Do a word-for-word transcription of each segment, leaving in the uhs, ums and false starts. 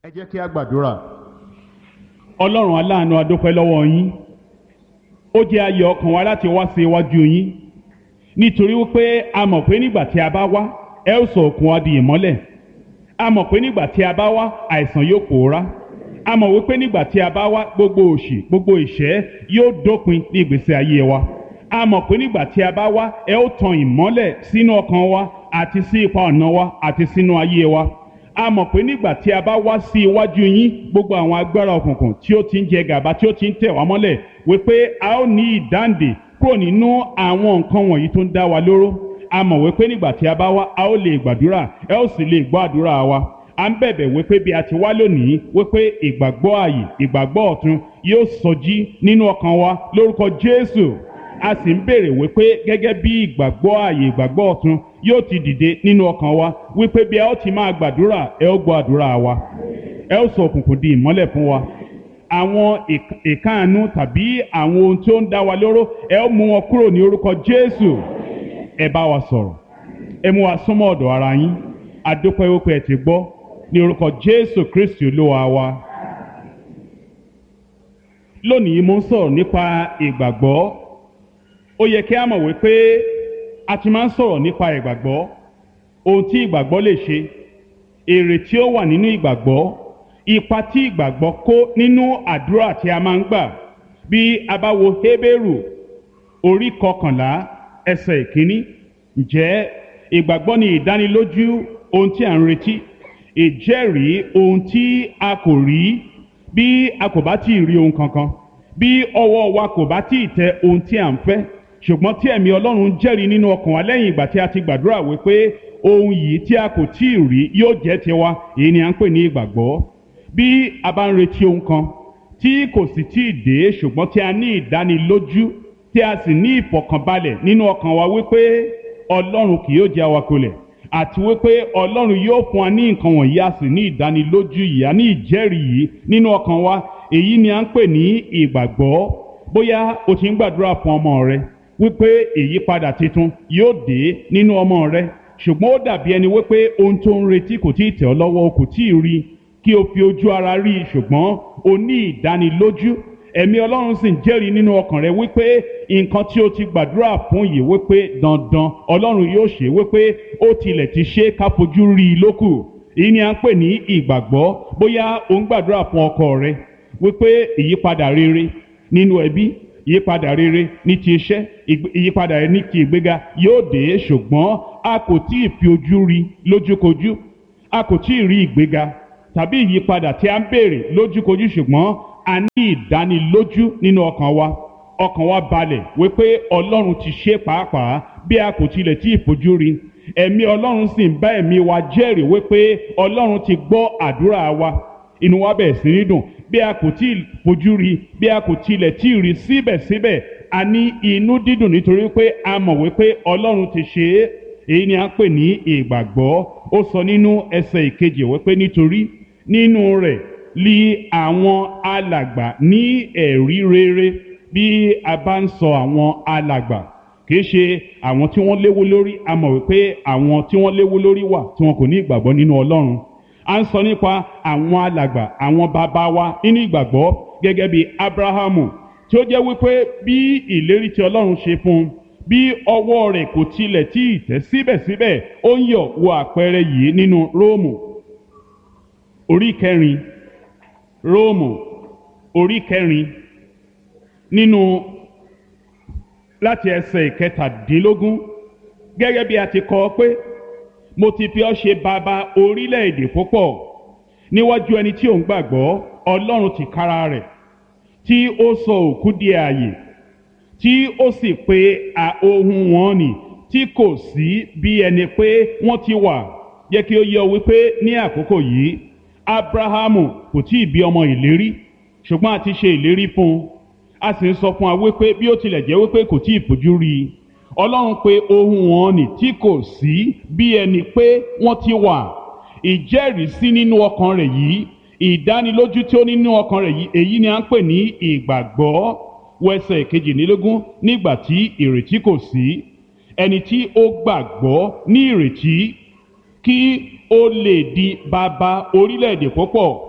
ẹ jẹ́ kí a gbàdúrà. ọlọ́run aláàánú a dúpẹ́ lọ́wọ́ yín ó jẹ́ ayọ̀ ọkàn wa láti wá sí iwájú yín nítorí wípé a mọ̀ pé nígbà tí a bá wá ẹ ó sọ òkun wa di ìmọ́lẹ̀ a mọ̀ pé nígbà tí a bá wá àìsàn yóò pòórá a mọ̀ wípé nígbà tí a bá wá gbogbo òṣì gbogbo ìṣẹ́ yóò dópin ní ìgbésí ayé wa a mọ̀ pé nígbà tí a bá wá ẹ ó tan ìmọ́lẹ̀ sínú ọkàn wa àti sí ipa ọ̀nà wa àti sínú ayé wa a mọ̀ pé nígbà tí a bá wá sí iwájú yín gbogbo àwọn agbára òkùnkùn tí ó ti ń jẹ gàba tí ó ti ń tẹ̀ wá mọ́lẹ̀ wípé a ó ní ìdáǹdè kúrò nínú àwọn nǹkan wọ̀nyí tó ń dá wa lóró a mọ̀ wípé nígbà tí a bá wá a ó lè gbàdúrà ẹ ó sì lè gbọ́ àdúrà wa a ń bẹ̀bẹ̀ wípé bí a ti wá lónìí wípé ìgbàgbọ́ ààyè ìgbàgbọ́ ọ̀tun yóò sọjí nínú ọkàn wa lórúkọ Jésù a sì ń béèrè wípé gẹ́gẹ́ bí ìgbàgbọ́ ààyè ìgbàgbọ́ ọ̀tun yóò ti dìde nínú ọkàn wa wípé bí a ó ti máa gbàdúrà ẹ ó gbọ́ àdúrà wa ẹ ó sọ òkùnkùn di ìmọ́lẹ̀ fún wa àwọn ìkáàánú tàbí àwọn ohun tí ó ń dá wa lóró ẹ ó mú wọn kúrò ní orúkọ Jésù ẹ bá wa sọ̀rọ̀ ẹ mú wa súnmọ́ ọ̀dọ̀ ara yín a dúpẹ́ wípé ẹ ti gbọ́ ní orúkọ Jésù Kristi Olúwa wa. Lónìí mo ń sọ̀rọ̀ nípa ìgbàgbọ́ ó yẹ kí a mọ̀ wípé a ti máa ń sọ̀rọ̀ nípa ìgbàgbọ́ ohun tí ìgbàgbọ́ lè ṣe èrè tí ó wà nínú ìgbàgbọ́ ipa tí ìgbàgbọ́ kó nínú àdúrà tí a máa ń gbà bí a bá wo Hébérù orí kọkànlá ẹsẹ̀ ìkíní ǹjẹ́ ìgbàgbọ́ ni ìdánilójú ohun tí a ń retí ìjẹ́rìí ohun tí a kò rí bí a kò bá tí ì rí ohun kankan bí ọwọ́ wa kò bá tí ì tẹ ohun tí a ń fẹ́ ṣùgbọ́n tí ẹ̀mí Ọlọ́run jẹ́rìí nínú ọkàn wa lẹ́yìn ìgbà tí a ti gbàdúrà wípé ohun yìí tí a kò tí ì rí yóò jẹ́ tiwa èyí ni à ń pè ní ìgbàgbọ́ bí a bá ń retí ohun kan tí kò sì tí ì dé ṣùgbọ́n tí a ní ìdánilójú tí a sì ní ìfọ̀kànbalẹ̀ nínú ọkàn wa wípé Ọlọ́run kì yóò jẹ́ awakọlẹ̀ àti wípé Ọlọ́run yóò fún wa ní nǹkan wọ̀nyí a sì ní ìdánilójú yìí a ní ìjẹ́rìí yìí nínú ọkàn wa èyí ni à ń pè ní ìgbàgbọ́ bóyá o ti ń gbàdúrà fún ọmọ rẹ wípé ìyípadà tuntun yóò dé nínú ọmọ rẹ ṣùgbọ́n ó dàbí ẹni wípé ohun tó ń retí kò tí ì tẹ̀ ọ́ lọ́wọ́ o kò tí ì rí kí o fi ojú ara rí i ṣùgbọ́n o ní ìdánilójú ẹ̀mí Ọlọ́run sì ń jẹ́rìí nínú ọkàn rẹ wípé nǹkan tí o ti gbàdúrà fún yìí wípé dandan Ọlọ́run yóò ṣe wípé ó tilẹ̀ ti ṣe ká fojú rí i lókù èyí ni à ń pè ní ìgbàgbọ́ bóyá o ń gbàdúrà fún ọkọ rẹ wípé ìyípadà rere nínú ẹbí ìyípadà rere ní ti iṣẹ́ ìyípadà rere ní ti ìgbéga yóò dé ṣùgbọ́n a kò tí ì fi ojú rí lójúkojú a kò tí ì rí ìgbéga tàbí ìyípadà tí a ń béèrè lójúkojú ṣùgbọ́n a ní ìdánilójú nínú ọkàn wa ọkàn wa balẹ̀ wípé Ọlọ́run ti ṣe pàápàá bí a kò tilẹ̀ tí ì fojú rí ẹ̀mí Ọlọ́run sì ń bá ẹ̀mí wa jẹ́rìí wípé Ọlọ́run ti gbọ́ àdúrà wa inú wa bẹ̀rẹ̀ sí ní dùn bí a kò tí ì fojú rí bí a kò tilẹ̀ tí ì rí síbẹ̀síbẹ̀ a ní inú dídùn nítorí pé a mọ̀ wípé Ọlọ́run ti ṣe é èyí ni a ń pè ní ìgbàgbọ́ ó sọ nínú ẹsẹ̀ ìkejì wípé nítorí nínú rẹ̀ li àwọn alàgbà ní ẹ̀rí rere bí a bá ń sọ àwọn alàgbà kìí ṣe àwọn tí wọ́n léwó lórí a mọ̀ wípé àwọn tí wọ́n léwó lórí wà tí wọn kò ní ìgbàgbọ́ nínú Ọlọ́run a ń sọ nípa àwọn alàgbà àwọn bàbá wa nínú ìgbàgbọ́ gẹ́gẹ́ bí Abrahamu tí ó jẹ́ wípé bí ìlérí tí Ọlọ́run ṣe fún un bí ọwọ́ rẹ̀ kò tilẹ̀ tí ì tẹ̀ síbẹ̀síbẹ̀ ó ń yọ̀ wo àpẹẹrẹ yìí nínú Róòmù orí kẹrin Róòmù orí kẹrin nínú láti ẹsẹ̀ ìkẹtàdínlógún gẹ́gẹ́ bí a ti kọ pé mo ti fi ọ́ ṣe bàbá orílẹ̀-èdè púpọ̀ níwájú ẹni tí ò ń gbàgbọ́ Ọlọ́run tìkára rẹ̀ tí ó sọ òkú di ààyè tí ó sì pe ohun wọn nì tí kò sí bí ẹni pé wọ́n ti wà yẹ kí ó yé ọ wípé ní àkókò yìí Abrahamu kò tí ì bí ọmọ ìlérí ṣùgbọ́n a ti ṣe ìlérí fún un a sì ń sọ fún wa wípé bí ó tilẹ̀ jẹ́ wípé kò tí ì fojú rí i Ọlọ́run pe ohun wọn nì tí kò sí bí ẹni pé wọ́n ti wà ìjẹ́rìísí nínú ọkàn rẹ̀ yìí ìdánilójú tí ó nínú ọkàn rẹ̀ yìí èyí ni à ń pè ní ìgbàgbọ́ wẹsẹ̀ kejìlélógún nígbà tí ìrètí kò sí ẹni tí ó gbàgbọ́ ní ìrètí kí ó lè di bàbá orílẹ̀-èdè púpọ̀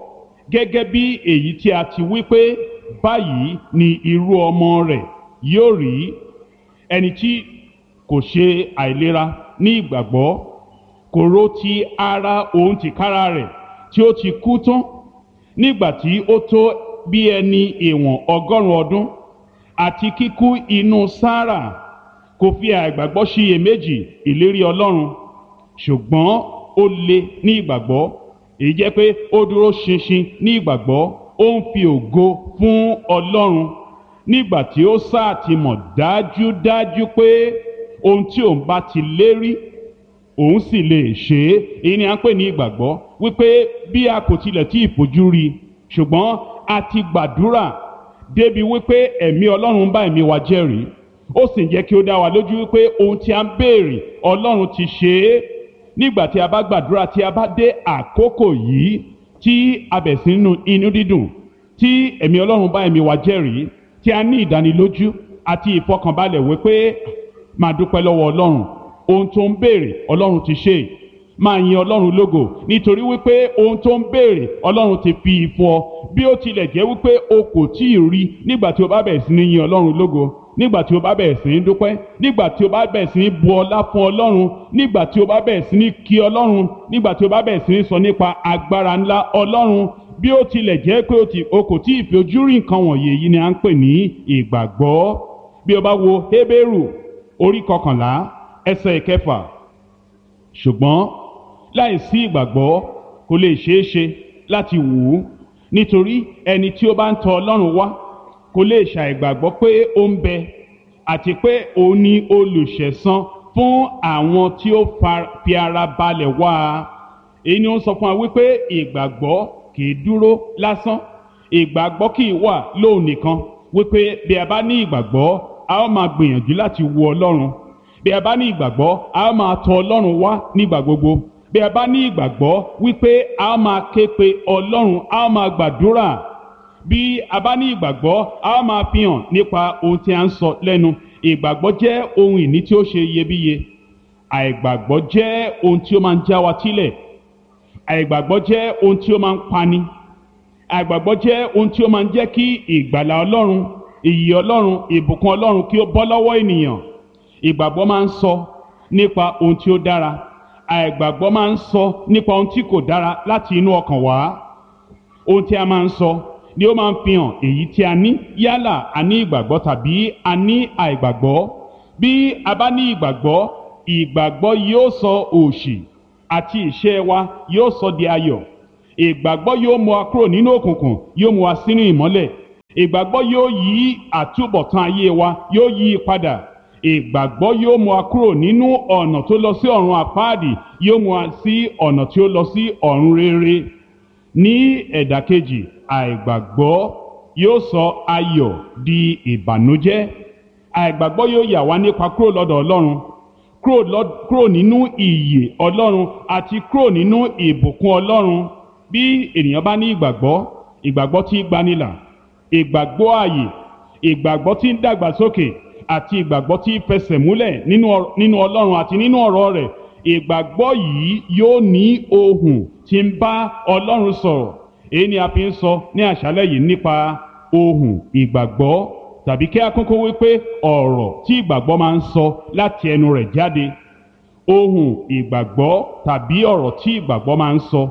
gẹ́gẹ́ bí èyí tí a ti wí pé báyìí ni irú ọmọ rẹ̀ yóò rí. Ẹni tí kò ṣe àìlera ní ìgbàgbọ́ kò rò ti ara òun tìkára rẹ̀ tí ó ti kú tán nígbà tí ó tó bí ẹni ìwọ̀n ọgọ́rùn-ún ọdún, àti kíkú inú Sárà kò fi àìgbàgbọ́ ṣiyèméjì ìlérí Ọlọ́run, ṣùgbọ́n ó le ní ìgbàgbọ́. Èyí jẹ́ pé ó dúró ṣinṣin ní ìgbàgbọ́, ó ń fi ògo fún Ọlọ́run nígbà tí ó sáà ti mọ̀ dájúdájú pé ohun tí òun bá ti lérí òun sì lè ṣe é. Èyí ni à ń pè ní ìgbàgbọ́, wípé bí a kò tilẹ̀ tí ì fojú rí, ṣùgbọ́n a ti gbàdúrà débi wípé ẹ̀mí Ọlọ́run bá ẹ̀mí wa jẹ́rìí, ó sì ń jẹ́ kí ó dá wa lójú wípé ohun tí a ń béèrè Ọlọ́run ti ṣe é. Nígbà tí a bá gbàdúrà, tí a bá dé àkókò yìí tí a bẹ̀ sí nínú inú dídùn, tí ẹ̀mí Ọlọ́run bá ẹ̀mí wa jẹ́rìí, tí a ní ìdánilójú àti ìfọkànbalẹ̀ wípé máa dúpẹ́ lọ́wọ́ Ọlọ́run, ohun tó ń béèrè Ọlọ́run ti ṣe. Máa yin Ọlọ́run lógo nítorí wípé ohun tó ń béèrè Ọlọ́run ti fi fún ọ, bí ó tilẹ̀ jẹ́ wípé o kò tí ì rí. Nígbà tí o bá bẹ̀rẹ̀ sí ní yin Ọlọ́run lógo, nígbà tí o bá bẹ̀rẹ̀ sí ní dúpẹ́, nígbà tí o bá bẹ̀rẹ̀ sí ní bu ọlá fún Ọlọ́run, nígbà tí o bá bẹ̀rẹ̀ sí ní kí Ọlọ́run, nígbà tí o bá bẹ̀rẹ̀ sí ní sọ nípa agbára ńlá Ọlọ́run, bí ó tilẹ̀ jẹ́ pé o kò tí ì fi ojú rí nǹkan wọ̀nyí, èyí ni à ń pè ní ìgbàgbọ́. Bí o bá wo Hébérù orí kọkànlá ẹsẹ̀ ìkẹfà, ṣùgbọ́n láìsí ìgbàgbọ́ kò lè ṣeé ṣe láti wù ú, nítorí ẹni tí ó bá ń tọ Ọlọ́run wá kò lè ṣàìgbàgbọ́ pé ó ń bẹ, àti pé òun ni olùṣẹ̀san fún àwọn tí ó fi ara balẹ̀ wá a. Èyí ni ó ń sọ fún wa wípé ìgbàgbọ́ kì í dúró lásán, ìgbàgbọ́ kì í wà lóun nìkan, wípé bí a bá ní ìgbàgbọ́ a ó máa gbìyànjú láti wo Ọlọ́run, bí a bá ní ìgbàgbọ́ a ó máa tọ Ọlọ́run wá nígbà gbogbo, bí a bá ní ìgbàgbọ́ wípé a ó máa ké pe Ọlọ́run, a ó máa gbàdúrà, bí a bá ní ìgbàgbọ́ a ó máa fi hàn nípa ohun tí a ń sọ lẹ́nu. Ìgbàgbọ́ jẹ́ ohun ìní tí ó ṣe iyebíye. Àìgbàgbọ́ jẹ́ ohun tí ó máa ń já wa tílẹ̀. Àìgbàgbọ́ jẹ́ ohun tí ó máa ń pani. Àìgbàgbọ́ jẹ́ ohun tí ó máa ń jẹ́ kí ìgbàlà Ọlọ́run, ìyè Ọlọ́run, ìbùkún Ọlọ́run kí ó bọ́ lọ́wọ́ ènìyàn. Ìgbàgbọ́ máa ń sọ nípa ohun tí ó dára. Àìgbàgbọ́ máa ń sọ nípa ohun tí kò dára láti inú ọkàn wá. Ohun tí a máa ń sọ ni ó máa ń fi hàn èyí tí a ní, yálà a ní ìgbàgbọ́ tàbí a ní àìgbàgbọ́. Bí a bá ní ìgbàgbọ́, ìgbàgbọ́ yóò sọ òṣì àti ìṣẹ́ wa yóò sọ di ayọ̀. Ìgbàgbọ́ yóò mú wa kúrò nínú òkùnkùn, yóò mú wa sínú ìmọ́lẹ̀. Ìgbàgbọ́ yóò yí àtúbọ̀tán ayé wa, yóò yí i padà. Ìgbàgbọ́ yóò mú wa kúrò nínú ọ̀nà tó lọ sí ọ̀run àpáàdì, yóò mú wa sí ọ̀nà tí ó lọ sí ọ̀run rere. Ní ẹ̀dàkejì, àìgbàgbọ́ yóò sọ ayọ̀ di ìbànújẹ́. Àìgbàgbọ́ yóò yà wá nípa kúrò lọ́dọ̀ Ọlọ́run, kúrò nínú ìyè Ọlọ́run àti kúrò nínú ìbùkún Ọlọ́run. Bí ènìyàn bá ní ìgbàgbọ́, ìgbàgbọ́ tí gbanilà, ìgbàgbọ́ ààyè, ìgbàgbọ́ tí ń dàgbàsókè àti ìgbàgbọ́ tí fẹsẹ̀ múlẹ̀ nínú Ọlọ́run àti nínú ọ̀rọ̀ rẹ̀, ìgbàgbọ́ yìí yóò ní ohùn tí ń bá Ọlọ́run sọ̀rọ̀. Èyí ni a fi ń sọ ní àṣálẹ́ yìí nípa ohùn ìgbàgbọ́, tàbí kí a kúkú wípé ọ̀rọ̀ tí ìgbàgbọ́ máa ń sọ láti ẹnu rẹ̀ jáde. Ohùn ìgbàgbọ́ tàbí ọ̀rọ̀ tí ìgbàgbọ́ máa ń sọ.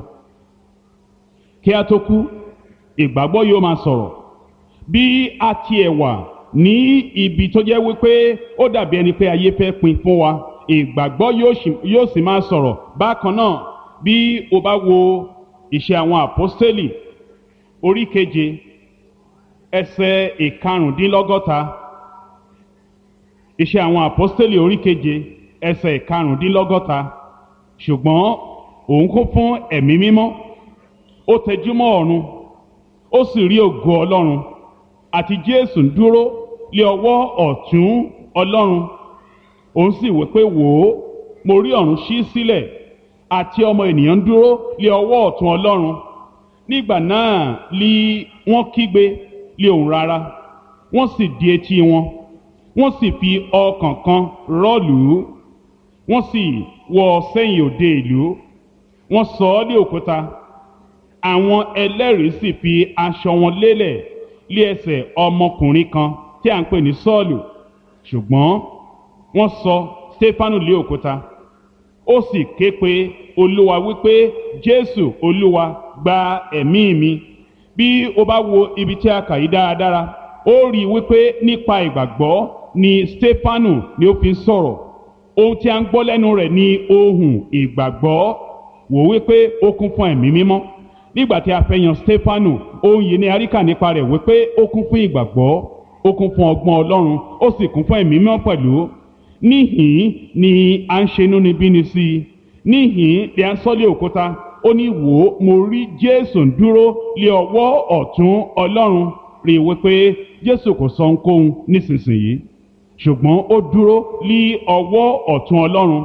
Kí a tó kú, ìgbàgbọ́ yóò máa sọ̀rọ̀. Bí a tiẹ̀ wà ní ibi tó jẹ́ wípé ó dàbí ẹni pé ayé fẹ́ pin fún wa, ìgbàgbọ́ yóò sì máa sọ̀rọ̀. Bákan náà, bí o bá wo Iṣẹ́ àwọn Àpọ́stélì orí keje ẹsẹ̀ ìkarùndínlọ́gọ́ta. Iṣẹ́ àwọn Àpọ́stélì orí keje ẹsẹ̀ ìkarùndínlọ́gọ́ta. Ṣùgbọ́n òun kún fún ẹ̀mí mímọ́, ó tẹjúmọ́ ọ̀run, ó sì rí ògo Ọlọ́run àti Jésù ń dúró lé ọwọ́ ọ̀tún Ọlọ́run. Òun sì wí pé, wò ó, mo rí ọ̀run ṣí sílẹ̀ àti ọmọ ènìyàn ń dúró lé ọwọ́ ọ̀tún Ọlọ́run. Nígbà náà li wọ́n kígbe lé ohùn rara, wọ́n sì di etí wọn, wọ́n sì fi ọkàn kan rọ́ọ̀lù ú, wọ́n sì wọ́ ọ sẹ́yìn òde ìlú, wọ́n sọ ọ́ lé òkúta, àwọn ẹlẹ́rìí sì fi aṣọ wọn lélẹ̀ lé ẹsẹ̀ ọmọkùnrin kan tí à ń pè ní Sọ́ọ̀lù, ṣùgbọ́n wọ́n sọ Stefanu lé òkúta. Ó sì ké pe Olúwa wípé, Jésù Olúwa, gba ẹ̀mí mi. Bí o bá wo ibi tí a kà yí dáradára, ó rí i wípé nípa ìgbàgbọ́ ni Stefanu ni ó fi ń sọ̀rọ̀. Ohun tí a ń gbọ́ lẹ́nu rẹ̀ ni ohùn ìgbàgbọ́. Wò wípé ó kún fún ẹ̀mí mímọ́. Nígbà tí a fẹ́ yan Stefanu, ohun yìí ni a rí kà nípa rẹ̀ wípé ó kún fún ìgbàgbọ́, ó kún fún ọgbọ́n Ọlọ́run, ó sì kún fún ẹ̀mí mímọ́ pẹ̀lú. Níhìn ni a ń ṣe inúnibíni sí i. Níhìn ni a ń sọ́lé òkúta. Ó ní, wò ó, mo rí Jésù ń dúró lé ọwọ́ ọ̀tún Ọlọ́run. Rí i wípé Jésù kò sọ ohunkóhun nísinsìnyí, ṣùgbọ́n ó dúró lé ọwọ́ ọ̀tún Ọlọ́run.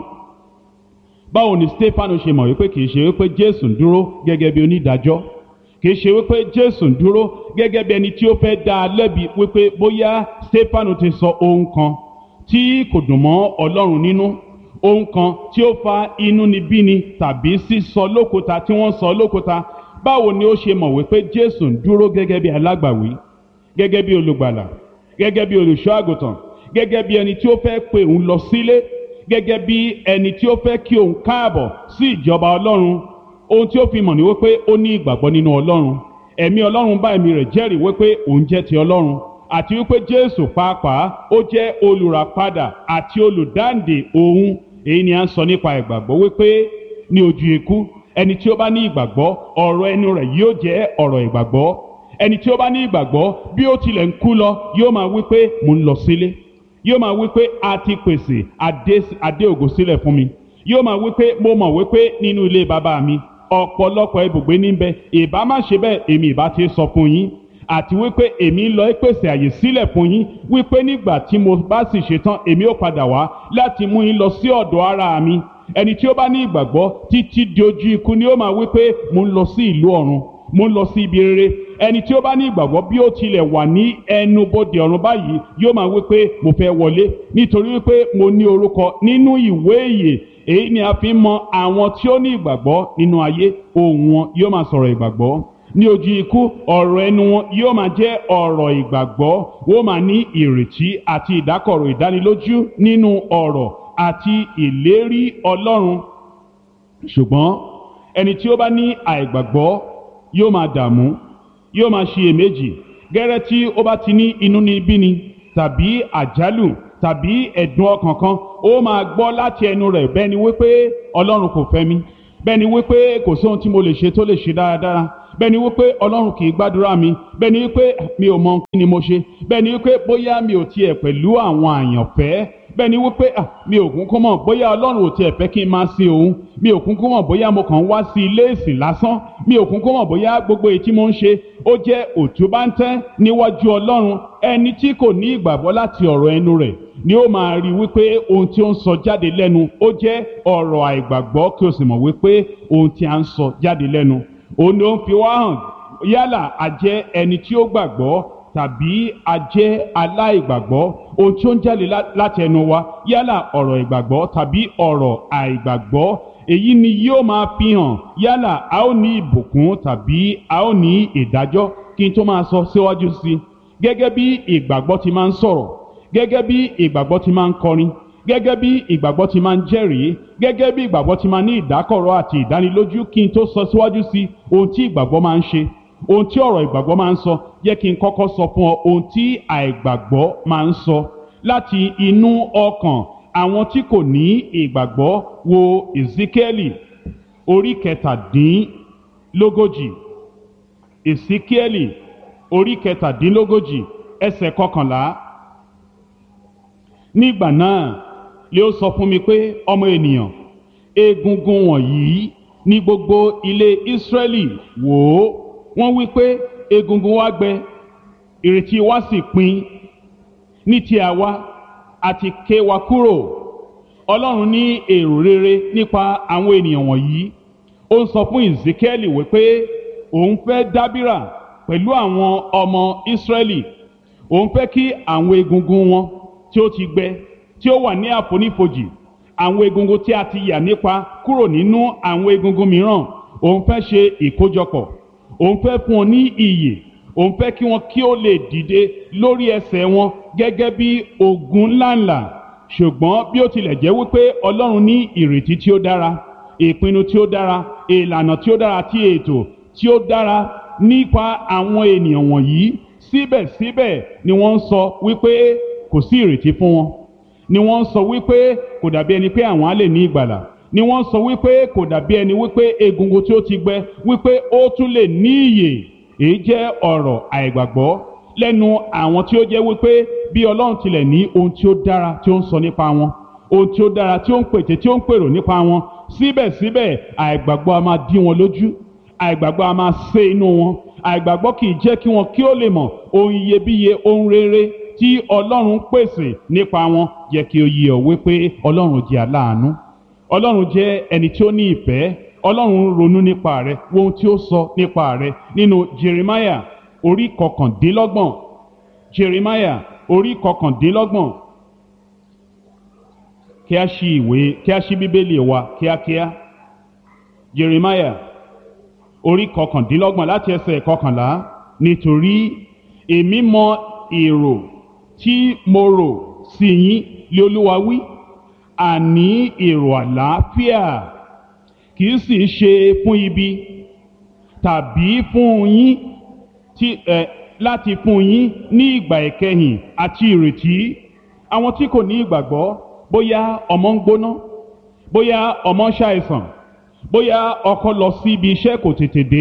Báwo ni Stefanu ṣe mọ̀ wípé kìí ṣe wípé Jésù ń dúró gẹ́gẹ́ bí onídàájọ́, kìí ṣe wípé Jésù ń dúró gẹ́gẹ́ bí ẹni tí ó fẹ́ dá a lẹ́bi wípé bóyá Stefanu ti sọ ohun kan tí kò dùn mọ́ Ọlọ́run nínú, ohun kan tí ó fa inúnibíni tàbí sísọ lókúta tí wọ́n sọ lókúta. Báwo ni ó ṣe mọ̀ wípé Jésù ń dúró gẹ́gẹ́ bí alágbàwí, gẹ́gẹ́ bí olùgbàlà, gẹ́gẹ́ bí olùṣọ́ àgùntàn, gẹ́gẹ́ bí ẹni tí ó fẹ́ pe òun lọ sílé, gẹ́gẹ́ bí ẹni tí ó fẹ́ kí òun káàbọ̀ sí ìjọba Ọlọ́run? Ohun tí ó fi mọ̀ ní wípé ó ní ìgbàgbọ́ nínú Ọlọ́run. Ẹ̀mí Ọlọ́run bá ẹ̀mí rẹ̀ jẹ́rìí wípé òun jẹ́ ti Ọlọ́run, àti wípé Jésù pàápàá ó jẹ́ olùràpadà àti olùdáǹdè òun. Èyí ni a ń sọ nípa ìgbàgbọ́ wípé ní ojú ikú, ẹni tí ó bá ní ìgbàgbọ́, ọ̀rọ̀ ẹnu rẹ̀ yóò jẹ́ ọ̀rọ̀ ìgbàgbọ́. Ẹni tí ó bá ní ìgbàgbọ́, bí ó tilẹ̀ ń kú lọ, yóò máa wípé mo ń lọ sílé. Yóò máa wípé a ti pèsè adé ògo sílẹ̀ fún mi. Yóò máa wípé mo mọ̀ wípé nínú ilé bàbá mi ọ̀pọ̀lọpọ̀ ibùgbé níbẹ̀, ìbá má ṣe bẹ́ẹ̀ èmi ìbá ti sọ fún yín. Àti wípé èmi ń lọ pèsè àyè sílẹ̀ fún yín, wípé nígbà tí mo bá sì ṣetán èmi ó padà wá láti mú yín lọ sí ọ̀dọ̀ ara mi. Ẹni tí ó bá ní ìgbàgbọ́ títí di ojú ikú ni ó máa wípé mo ń lọ sí ìlú ọ̀run, mo ń lọ sí ibi rere. Ẹni tí ó bá ní ìgbàgbọ́, bí ó tilẹ̀ wà ní ẹnubodè ọ̀run báyìí, yóò máa wípé mo fẹ́ wọlé, nítorí wípé mo ní orúkọ nínú ìwé ìyè. Èyí ni a fi ń mọ àwọn tí ó ní ìgbàgbọ́ nínú ayé. Ohùn wọn yóò máa sọ̀rọ̀ ìgbàgbọ́. Ní ojú ikú, ọ̀rọ̀ ẹnu wọn yóò máa jẹ́ ọ̀rọ̀ ìgbàgbọ́. Wọ́n máa ní ìrètí àti ìdákọ̀ró ìdánilójú nínú ọ̀rọ̀ àti ìlérí Ọlọ́run. Ṣùgbọ́n ẹni tí ó bá ní àìgbàgbọ́ yóò máa dààmú, yóò máa ṣiyèméjì. Gẹ́rẹ́ tí ó bá ti ní inúnibíni tàbí àjálù tàbí ẹ̀dùn ọkàn kan, ó máa gbọ́ láti ẹnu rẹ̀ bẹ́ẹ̀ ni wípé Ọlọ́run kò fẹ́ mi, bẹ́ẹ̀ ni wípé kò sóhun tí mo lè ṣe tó lè ṣe dáradára, bẹ́ẹ̀ ni wípé Ọlọ́run kì í gbàdúrà mi, bẹ́ẹ̀ ni wípé mi ò mọ kí ni mo ṣe, bẹ́ẹ̀ ni wípé bóyá mi ò tiẹ̀ pẹ̀lú àwọn àyànfẹ́, bẹ́ẹ̀ ni wípé mi ò kúnkún mọ̀ bóyá Ọlọ́run ò tiẹ̀ fẹ́ kí n máa sin òun, mi ò kúnkún mọ̀ bóyá mo kàn ń wá sí ilé ìsìn lásán, mi ò kúnkún mọ̀ bóyá gbogbo èyí tí mo ń ṣe ó jẹ́ òtúbáńtẹ́ níwájú Ọlọ́run. Ẹni tí kò ní ìgbàgbọ́ láti ọ̀rọ̀ ẹnu rẹ̀ ni ó máa rí wípé ohun tí ó ń sọ jáde lẹ́nu ó jẹ́ ọ̀rọ̀ àìgbàgbọ́, kí o sì mọ̀ wípé ohun tí a ń sọ jáde lẹ́nu òun ni ó ń fi wá hàn yálà a jẹ́ ẹni tí ó gbàgbọ́ tàbí a jẹ́ aláìgbàgbọ́. Ohun tí ó ń jáde láti ẹnu wa, yálà ọ̀rọ̀ ìgbàgbọ́ tàbí ọ̀rọ̀ àìgbàgbọ́, èyí ni yóò máa fi hàn yálà a ó ní ìbùkún tàbí a ó ní ìdájọ́. Kí n tó máa sọ síwájú sí i, gẹ́gẹ́ bí ìgbàgbọ́ ti máa ń sọ̀rọ̀, gẹ́gẹ́ bí ìgbàgbọ́ ti máa ń kọrin, gẹ́gẹ́ bí ìgbàgbọ́ ti máa ń jẹ́rìí, gẹ́gẹ́ bí ìgbàgbọ́ ti máa ní ìdákọ̀ró àti ìdánilójú, kí n tó sọ síwájú sí ohun tí ìgbàgbọ́ máa ń ṣe, ohun tí ọ̀rọ̀ ìgbàgbọ́ máa ń sọ, jẹ́ kí n kọ́kọ́ sọ fún ọ ohun tí àìgbàgbọ́ máa ń sọ láti inú ọkàn àwọn tí kò ní ìgbàgbọ́. Wo Èsíkíẹ́lì orí kẹtàdínlógójì, Èsíkíẹ́lì orí kẹtàdínlógójì ẹsẹ̀ kọkànlá. Nígbà náà lé ó sọ fún mi pé, ọmọ ènìyàn, egungun wọ̀nyí ní gbogbo ilé Ísírẹ́lì wò ó. Wọ́n wí pé egungun wa gbẹ, ìrètí wa sì pin. Ní ti àwa àti ké wa kúrò. Ọlọ́run ní èrò rere nípa àwọn ènìyàn wọ̀nyí. Ó ń sọ fún Èsíkíẹ́lì wípé òun fẹ́ dábìrà pẹ̀lú àwọn ọmọ Ísírẹ́lì. Òun fẹ́ kí àwọn egungun wọn tí ó ti gbẹ, tí ó wà ní àfonífojì, àwọn egungun tí a ti yà nípa kúrò nínú àwọn egungun mìíràn, òun fẹ́ ṣe ìkójọpọ̀ òun fẹ́ fún wọn ní ìyè, òun fẹ́ kí wọn kí ó lè dìde lórí ẹsẹ̀ wọn gẹ́gẹ́ bí ogun ńláńlá. Ṣùgbọ́n bí ó tilẹ̀ jẹ́ wípé Ọlọ́run ní ìrètí tí ó dára, ìpinnu tí ó dára, ìlànà tí ó dára àti ètò tí ó dára nípa àwọn ènìyàn wọ̀nyí, síbẹ̀síbẹ̀ ni wọ́n ń sọ wípé kò sí ìrètí fún wọn, ni wọ́n ń sọ wípé kò dàbí ẹni pé àwọn á lè ní ìgbàlà, ni wọ́n ń sọ wípé kò dàbí ẹni wípé egungun tí ó ti gbẹ wípé ó tún lè ní ìyè. Èyí jẹ́ ọ̀rọ̀ àìgbàgbọ́ lẹ́nu àwọn tí ó jẹ́ wípé bí Ọlọ́run tilẹ̀ ní ohun tí ó dára tí ó ń sọ nípa wọn, ohun tí ó dára tí ó ń pète tí ó ń pèrò nípa wọn, síbẹ̀síbẹ̀ àìgbàgbọ́ a máa dí wọn lójú, àìgbàgbọ́ a máa sé inú wọn, àìgbàgbọ́ kì í jẹ́ kí wọn kí ó lè mọ̀ ohun iyebíye, ohun rere tí Ọlọ́run pèsè nípa wọn. Jẹ́ kí ó yé ọ wípé Ọlọ́run jẹ́ aláàánú, Ọlọ́run jẹ́ ẹni tí ó ní ìfẹ́, Ọlọ́run ronú nípa rẹ, wo ohun tí ó sọ nípa rẹ nínú Jeremiah orí kọkàndínlọ́gbọ̀n, Jeremiah orí kọkàndínlọ́gbọ̀n. Kí a ṣí ìwé, kí a ṣí bíbélì wa kíákíá. Jeremiah orí kọkàndínlọ́gbọ̀n láti ẹsẹ̀ kọkànlá. Nítorí èmi mọ èrò tí mo rò sí yín, lé Olúwa wí, àní èrò àlàáfíà, kì í sì ṣe fún ibi, tàbí fún yín tí ẹ láti fún yín ní ìgbà ìkẹyìn àti ìrètí. Àwọn tí kò ní ìgbàgbọ́, bóyá ọmọ ń gbóná, bóyá ọmọ ń ṣàìsàn, bóyá ọkọ lọ sí ibi iṣẹ́ kò tètè dé,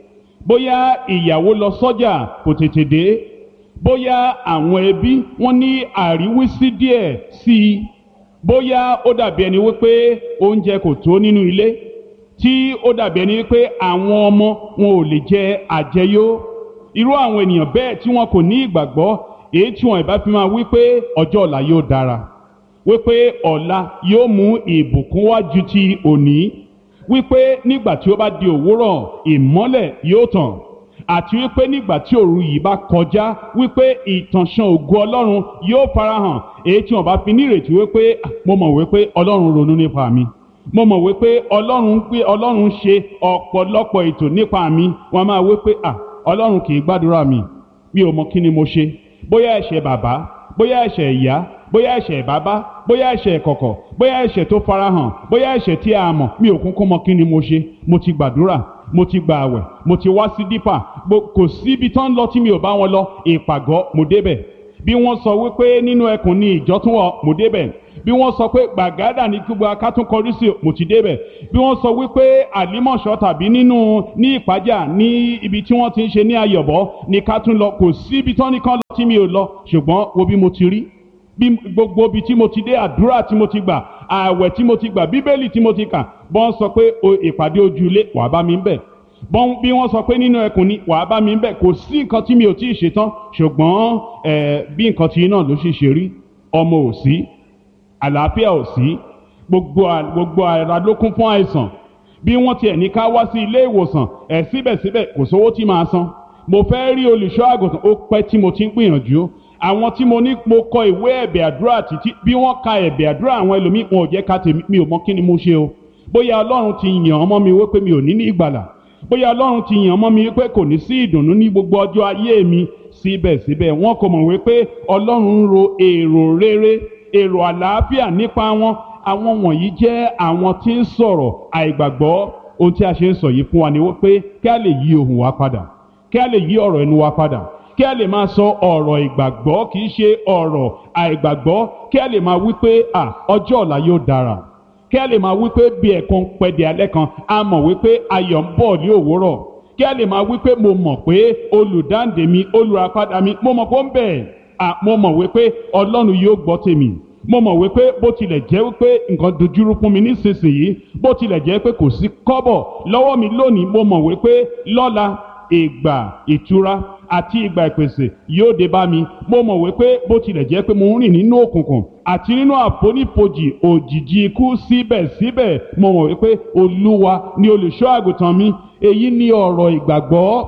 bóyá ìyàwó lọ sọ́jà kò tètè dé, bóyá àwọn ẹbí wọ́n ní àríwísí díẹ̀ sí i, bóyá ó dàbí ẹni wípé oúnjẹ kò tó nínú ilé, tí ó dàbí ẹni wípé àwọn ọmọ wọn ò lè jẹ àjẹyó. Irú àwọn ènìyàn bẹ́ẹ̀ tí wọn kò ní ìgbàgbọ́, èyí tí wọn ìbá fi máa wípé ọjọ́ ọ̀la yóò dára, wípé ọ̀la yóò mú ìbùkún wá ju ti òní, wípé nígbà tí ó bá di òwúrọ̀ ìmọ́lẹ̀ yóò tàn, àti wípé nígbà tí òru yìí bá kọjá wípé ìtànṣán ògo Ọlọ́run yóò farahàn. Èyí tí wọn bá fi ní ìrètí wípé mo mọ̀ wípé Ọlọ́run ronú nípa mi, mo mọ̀ wípé Ọlọ́run gbé Ọlọ́run ṣe ọ̀pọ̀lọpọ̀ ètò nípa mi, wọn máa wípé à Ọlọ́run kì í gbàdúrà mi, mi ò mọ̀ kí ni mo ṣe, bóyá ẹ̀ṣẹ̀ bàbá, bóyá ẹ̀ṣẹ̀ ìyá, bóyá ẹ̀ṣẹ̀ bàbá, bóyá ẹ̀ṣẹ̀ ìkọ̀kọ̀, bóyá ẹ̀ṣẹ̀ tó farahàn, bóyá ẹ̀ṣẹ̀ tí a mọ̀, mi ò kúnkún mọ̀ kí ni mo ṣe. Mo ti gbàdúrà, mo ti gba àwẹ̀, mo ti wá sí dípà, kò síbi tán lọ tí mi ò bá wọn lọ. Ìpàgọ́ mo débẹ̀, bí wọ́n sọ wípé nínú ẹkùn ni ìjọ tún wọ̀, mo débẹ̀, bí wọ́n sọ pé gbàgádà ní kí gbogbo akátún kọrí sí, mo ti débẹ̀, bí wọ́n sọ wípé àlímọ̀ṣọ́ tàbí nínú ní ìpájà ní ibi tí wọ́n ti ń ṣe ní ayọ̀bọ ní ká tún lọ, kò síbi tán nìkan lọ tí mi ò lọ. Ṣùgbọ́n wo bí mo ti rí, bí gbogbo ibi tí mo ti dé, àdúrà tí mo ti gbà, ààwẹ̀ tí mo ti gbà, bíbélì tí mo ti kà, bọ́n sọ pé ìpàdé ojúlé wàá bá mi ń bẹ̀, bọ́n bí wọ́n sọ pé nínú ẹkùn ni wàá bá mi ń bẹ̀, kò sí nǹkan tí mi ò tí ì ṣetán. Ṣùgbọ́n ẹ̀ bí nǹkan tí náà ló sì ṣe rí, ọmọ ò sí, àlàáfíà ò sí, gbogbo gbogbo ara ló kún fún àìsàn. Bí wọ́n tiẹ̀ ní ká wá sí ilé ìwòsàn, ẹ̀ síbẹ̀síbẹ̀ kò sówó tí màá san. Mo fẹ́ rí olùṣọ́ àgùntàn, ó pẹ́ tí mo ti ń gbìyànjú. Àwọn tí mo ní mo kọ ìwé ẹ̀bẹ̀ àdúrà títí, bí wọ́n ka ẹ̀bẹ̀ àdúrà àwọn ẹlòmíì, wọn ò jẹ́ ká tèmi, mi ò mọ̀ kí ni mo ṣe o. Bóyá Ọlọ́run ti yàn ọmọ mi wípé mi ò ní ní ìgbàlà, bóyá Ọlọ́run ti yàn ọmọ mi wípé kò ní sí ìdùnnú ní gbogbo ọjọ́ ayé mi. Síbẹ̀síbẹ̀ wọn kò mọ̀ wípé Ọlọ́run ń ro èrò rere, èrò àlàáfíà nípa wọn. Àwọn wọ̀nyí jẹ́ àwọn tí ń sọ̀rọ̀ àìgbàgbọ́. Ohun tí a ṣe ń sọ yìí fún wa ni wípé kí a lè yí ohùn wa padà, kí a lè yí ọ̀rọ̀ ẹnu wa padà, kí a lè máa sọ ọ̀rọ̀ ìgbàgbọ́, kì í ṣe ọ̀rọ̀ àìgbàgbọ́. Kí a lè máa wípé à ọjọ́ ọ̀la yóò dára, kí a lè máa wípé bí ẹ̀kan pẹ̀dẹ̀ alẹ́ kan, a mọ̀ wípé ayọ̀ ń bọ̀ ní òwúrọ̀. Kí a lè máa wípé mo mọ̀ pé olùdáǹdè mi, olùràpadà mi, mo mọ̀ pé ó ń bẹ. À mo mọ̀ wípé Ọlọ́run yóò gbọ́ tèmi. Mo mọ̀ wípé bó tilẹ̀ jẹ́ wípé nǹkan dojúrú fún mi nísinsìnyí, bó tilẹ̀ jẹ́ pé kò sí kọ́bọ̀ lọ́wọ́ mi lónìí, mo mọ̀ wípé lọ́la ìgbà ìtura àti ìgbà ìpèsè yóò dé bá mi. Mo mọ̀ wípé bó tilẹ̀ jẹ́ pé mo ń rìn nínú òkùnkùn àti nínú àfonífojì òjìji ikú, síbẹ̀síbẹ̀ mo mọ̀ wípé Olúwa ni olùṣọ́ àgùntàn mi. Èyí ni ọ̀rọ̀ ìgbàgbọ́.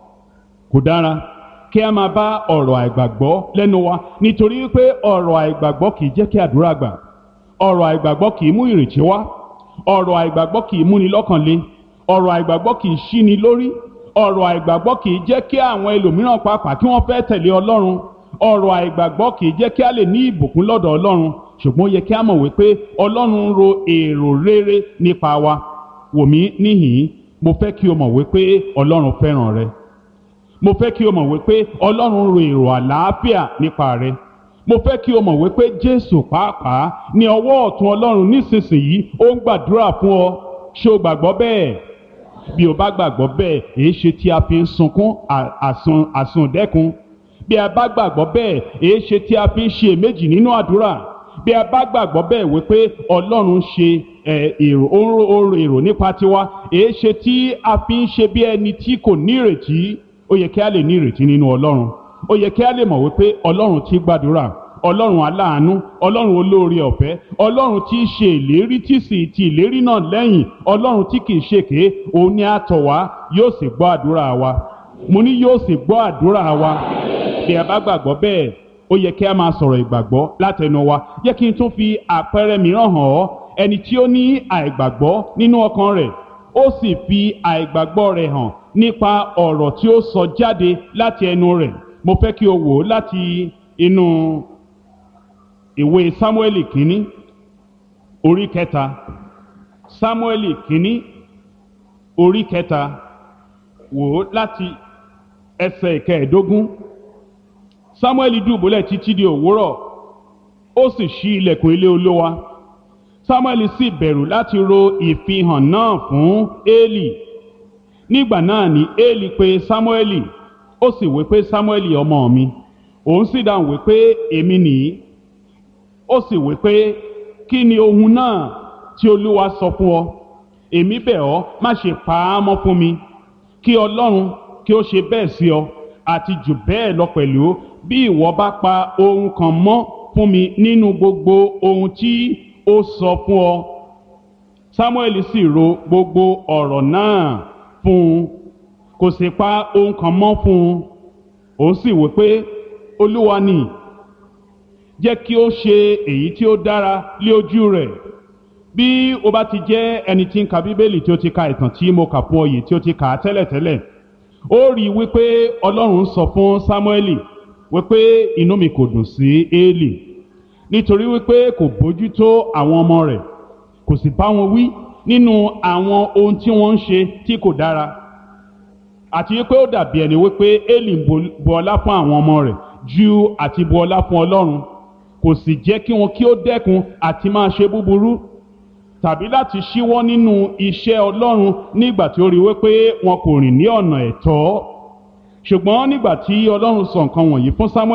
Kò dára kí a máa bá ọ̀rọ̀ àìgbàgbọ́ lẹ́nu wa, nítorí wípé ọ̀rọ̀ àìgbàgbọ́ kì í jẹ́ kí àdúrà gbà, ọ̀rọ̀ àìgbàgbọ́ kì í mú ìrètí wá, ọ̀rọ̀ àìgbàgbọ́ kì í múni lọ́kàn le, ọ̀rọ̀ àìgbàgbọ́ kì í ṣíni lórí, ọ̀rọ̀ àìgbàgbọ́ kì í jẹ́ kí àwọn ẹlòmíràn pàápàá kí wọ́n fẹ́ tẹ̀lé ọlọ́run. ọ̀rọ̀ àìgbàgbọ́ kì í jẹ́ kí a lè ní ìbùkún lọ́dọ̀ ọlọ́run. ṣùgbọ́n ó yẹ kí a mọ̀ wípé ọlọ́run ń ro èrò rere nípa wa. wò mí níhìn-ín, mo fẹ́ kí o mọ̀ wípé ọlọ́run fẹ́ràn rẹ. mo fẹ́ kí o mọ̀ wípé ọlọ́run ń ro èrò àlàáfíà nípa rẹ. mo fẹ́ kí o mọ̀ wípé jésù pàápàá ní ọwọ́ ọ̀tún ọlọ́run nísinsìnyí ó ń gbàdúrà fún ọ. ṣé o gbàgbọ́ bẹ́ẹ̀? bí o bá gbàgbọ́ bẹ́ẹ̀, èé ṣe tí a fi ń sunkún àsun àsundẹ́kun? bí a bá gbàgbọ́ bẹ́ẹ̀, èé ṣe tí a fi ń ṣe èméjì nínú àdúrà? bí a bá gbàgbọ́ bẹ́ẹ̀ wípé ọlọ́run ṣe èrò ó ń ro èrò nípa tiwa, èé ṣe tí a fi ń ṣe bí ẹni tí kò ní ìrètí? ó yẹ kí a lè ní ìrètí nínú ọlọ́run. ó yẹ kí a lè mọ̀ wípé ọlọ́run tí gbàdúrà, ọlọ́run aláàánú, ọlọ́run olóore ọ̀fẹ́, ọlọ́run tí í ṣe ìlérí tí sì ti ìlérí náà lẹ́yìn, ọlọ́run tí kìí ṣèké, òun ni a tọ̀ wá, yóò sì gbọ́ àdúrà wa. mo ní yóò sì gbọ́ àdúrà wa. bí a bá gbàgbọ́ bẹ́ẹ̀, ó yẹ kí a máa sọ̀rọ̀ ìgbàgbọ́ látẹnu wa. jẹ́ kí n tún fi àpẹẹrẹ mìíràn hàn ọ́. ẹni tí ó ní àìgbàgbọ́ nínú ọkàn rẹ̀, ó sì fi àìgbàgbọ́ rẹ̀ hàn nípa ọ̀rọ̀ tí ó sọ jáde láti ẹnu rẹ̀. mo fẹ́ kí o wò ó láti inú ìwé sámúẹ́lì kínní orí kẹta. sámúẹ́lì kínní orí kẹta, wò ó láti ẹsẹ̀ ìkẹẹ̀ẹ́dógún. sámúẹ́lì dùbúlẹ̀ títí di òwúrọ̀, ó sì ṣí ilẹ̀kùn ilé olówa. sámúẹ́lì sì bẹ̀rù láti ro ìfihàn náà fún élì. nígbà náà ni élì pè sámúẹ́lì, ó sì wí pé, sámúẹ́lì ọmọ mi. òun sì dáhùn wí pé, èmi nìyí. ó sì wí pé, kí ni ohun náà tí olúwa sọ fún ọ? èmi bẹ̀ ọ́, má ṣe pa á mọ́ fún mi, kí ọlọ́run kí ó ṣe bẹ́ẹ̀ sí ọ, àti jù bẹ́ẹ̀ lọ pẹ̀lú, bí ìwọ bá pa ohun kan mọ́ fún mi nínú gbogbo ohun tí ó sọ fún ọ. sámúẹ́lì sì ro gbogbo ọ̀rọ̀ náà fún un, kò sì pa ohun kan mọ́ fún un. òun sì wí pé, olúwa ni, jẹ́ kí ó ṣe èyí tí ó dára lé ojú rẹ̀. bí o bá ti jẹ́ ẹni tí ń ka bíbélì, tí ó ti ka ìtàn tí mo kà fún ọ yìí, tí ó ti kà á tẹ́lẹ̀tẹ́lẹ̀, ó rí i wípé ọlọ́run sọ fún sámúẹ́lì wípé inú mi kò dùn sí élì, nítorí wípé kò bójútó àwọn ọmọ rẹ̀, kò sì bá wọn wí nínú àwọn ohun tí wọ́n ń ṣe tí kò dára, àti wípé ó dàbí ẹni wípé élì ń bu ọlá fún àwọn ọmọ rẹ̀ ju àti bu ọlá fún ọlọ́run. kò sì jẹ́ kí wọn kí ó dẹ́kun àti máa ṣe búburú, tàbí láti ṣíwọ́ nínú iṣẹ́ ọlọ́run nígbà tí ó rí wípé wọn kò rìn ní ọ̀nà ẹ̀tọ́. ṣùgbọ́n nígbà tí ọlọ́run sọ nǹkan wọ̀nyí fún sámúẹ́lì,